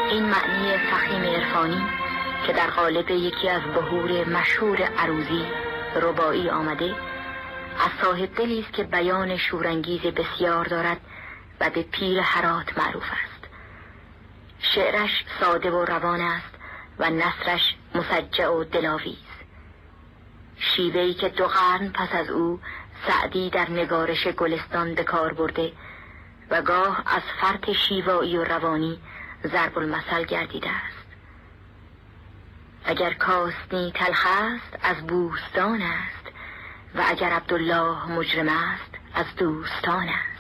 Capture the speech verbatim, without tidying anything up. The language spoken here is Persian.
این معنی فخیم عرفانی که در قالب یکی از بهور مشهور عروضی رباعی آمده، از صاحب دلی است که بیان شورانگیز بسیار دارد و به پیر هرات معروف است. شعرش ساده و روان است و نثرش مسجع و دلاویز. شیوهی که دو قرن پس از او سعدی در نگارش گلستان به کار برده و گاه از فرط شیوایی و روانی ضرب المثل گردیده است. اگر کاستنی تلخ است از بوستان است و اگر عبدالله مجرم است از دوستان است.